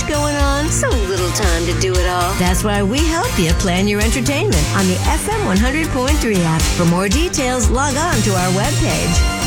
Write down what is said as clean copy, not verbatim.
much going on, so little time to do it all. That's why we help you plan your entertainment on the FM 100.3 app. For more details, log on to our webpage.